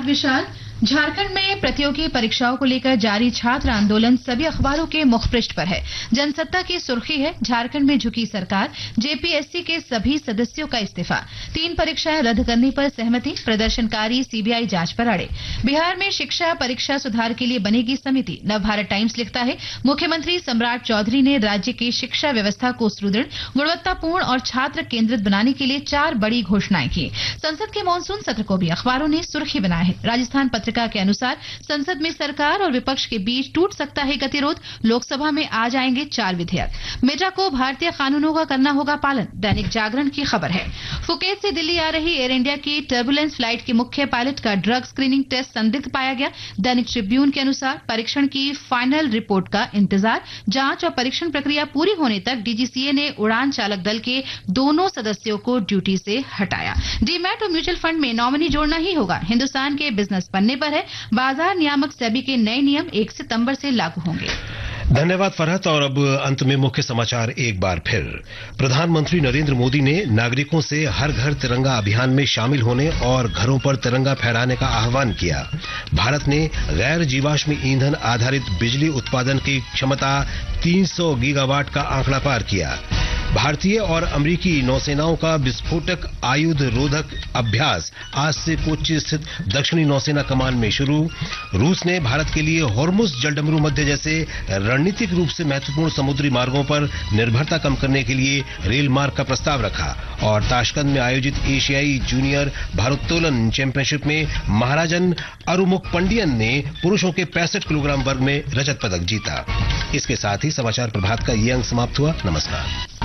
विशाल। झारखंड में प्रतियोगी परीक्षाओं को लेकर जारी छात्र आंदोलन सभी अखबारों के मुखपृष्ठ पर है। जनसत्ता की सुर्खी है, झारखंड में झुकी सरकार, जेपीएससी के सभी सदस्यों का इस्तीफा, 3 परीक्षाएं रद्द करने पर सहमति, प्रदर्शनकारी सीबीआई जांच पर अड़े। बिहार में शिक्षा परीक्षा सुधार के लिए बनेगी समिति। नवभारत टाइम्स लिखता है, मुख्यमंत्री सम्राट चौधरी ने राज्य की शिक्षा व्यवस्था को सुदृढ़, गुणवत्तापूर्ण और छात्र केंद्रित बनाने के लिए 4 बड़ी घोषणाएं की। संसद के मानसून सत्र को भी अखबारों ने सुर्खी बनाया है। राजस्थान पत्रिका के अनुसार संसद में सरकार और विपक्ष के बीच टूट सकता है गतिरोध, लोकसभा में आ जाएंगे 4 विधेयक। मेटा को भारतीय कानूनों का करना होगा पालन, दैनिक जागरण की खबर है। फुकेत से दिल्ली आ रही एयर इंडिया की टर्बुलेंस फ्लाइट के मुख्य पायलट का ड्रग स्क्रीनिंग टेस्ट संदिग्ध पाया गया। दैनिक ट्रिब्यून के अनुसार परीक्षण की फाइनल रिपोर्ट का इंतजार, जांच और परीक्षण प्रक्रिया पूरी होने तक डीजीसीए ने उड़ान चालक दल के दोनों सदस्यों को ड्यूटी से हटाया। डीमैट और म्यूचुअल फंड में नॉमिनी जोड़ना ही होगा, हिंदुस्तान के बिजनेस पन्ने पर है। बाजार नियामक सेबी के नए नियम 1 सितंबर से लागू होंगे। धन्यवाद फरहत। और अब अंत में मुख्य समाचार एक बार फिर। प्रधानमंत्री नरेंद्र मोदी ने नागरिकों से हर घर तिरंगा अभियान में शामिल होने और घरों पर तिरंगा फहराने का आह्वान किया। भारत ने गैर जीवाश्म ईंधन आधारित बिजली उत्पादन की क्षमता 300 गीगावाट का आंकड़ा पार किया। भारतीय और अमेरिकी नौसेनाओं का विस्फोटक आयुध रोधक अभ्यास आज से कोच्चि स्थित दक्षिणी नौसेना कमान में शुरू। रूस ने भारत के लिए हॉर्मुज जलडमरू मध्य जैसे रणनीतिक रूप से महत्वपूर्ण समुद्री मार्गों पर निर्भरता कम करने के लिए रेल मार्ग का प्रस्ताव रखा। और ताशकंद में आयोजित एशियाई जूनियर भारोत्तोलन चैंपियनशिप में महाराजन अरुमुक पंडियन ने पुरुषों के 65 किलोग्राम वर्ग में रजत पदक जीता। इसके साथ ही समाचार प्रभात का ये अंक समाप्त हुआ। नमस्कार।